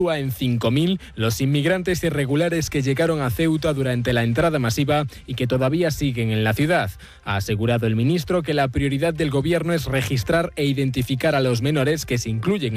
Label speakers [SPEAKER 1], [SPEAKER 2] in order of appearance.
[SPEAKER 1] en 5.000 los inmigrantes irregulares que llegaron a Ceuta durante la entrada masiva y que todavía siguen en la ciudad. Ha asegurado el ministro que la prioridad del gobierno es registrar e identificar a los menores que se incluyen